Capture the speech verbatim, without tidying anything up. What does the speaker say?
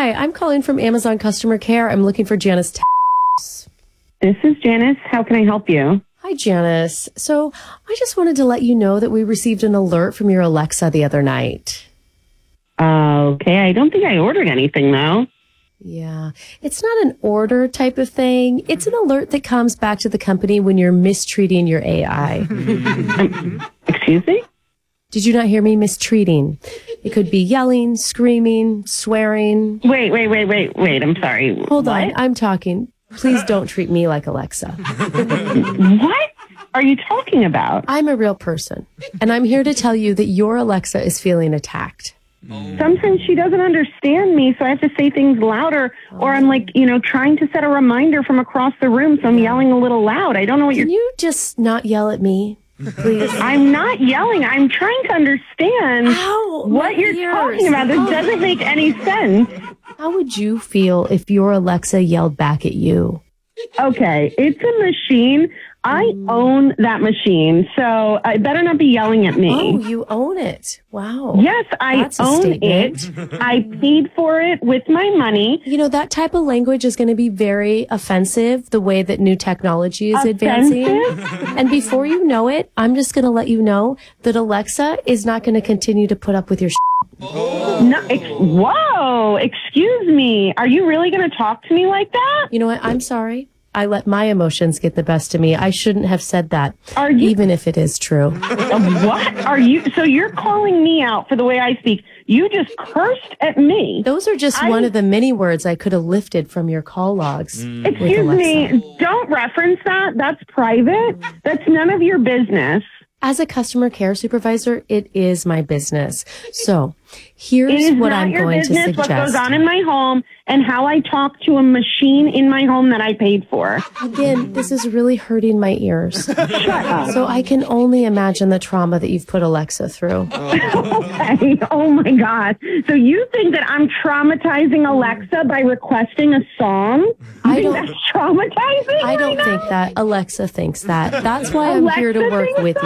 Hi, I'm calling from Amazon Customer Care. I'm looking for Janice. T- This is Janice. How can I help you? Hi, Janice. So I just wanted to let you know that we received an alert from your Alexa the other night. Uh, okay, I don't think I ordered anything, though. Yeah, it's not an order type of thing. It's an alert that comes back to the company when you're mistreating your A I. um, excuse me? Did you not hear me? Mistreating. It could be yelling, screaming, swearing. Wait, wait, wait, wait, wait. I'm sorry. Hold what? on. I'm talking. Please don't treat me like Alexa. What are you talking about? I'm a real person, and I'm here to tell you that your Alexa is feeling attacked. Sometimes she doesn't understand me, so I have to say things louder, or I'm like, you know, trying to set a reminder from across the room, so I'm yelling a little loud. I don't know what Can you're... you just not yell at me, please? I'm not yelling. I'm trying to understand Ow, what my you're ears. talking about. This doesn't make any sense. How would you feel if your Alexa yelled back at you? Okay, it's a machine. I own that machine, so I better not be yelling at me. Oh, you own it. Wow. Yes, I That's a own statement. it. I paid for it with my money. You know, that type of language is going to be very offensive, the way that new technology is advancing. Offensive? And before you know it, I'm just going to let you know that Alexa is not going to continue to put up with your shit. No, ex- whoa, excuse me. Are you really going to talk to me like that? You know what? I'm sorry. I let my emotions get the best of me. I shouldn't have said that, Are you- even if it is true. What are you? So you're calling me out for the way I speak. You just cursed at me. Those are just I- one of the many words I could have lifted from your call logs. with Excuse Alexa. me. Don't reference that. That's private. That's none of your business. As a customer care supervisor, it is my business. So here's It is what not I'm your going to business suggest. what goes on in my home and how I talk to a machine in my home that I paid for. Again, this is really hurting my ears. Shut up. So I can only imagine the trauma that you've put Alexa through. Okay. Oh my God. So you think that I'm traumatizing Alexa by requesting a song? You I think don't- that's traumatizing? I don't right think now? that. Alexa thinks that. That's why I'm here to Alexa work thinks with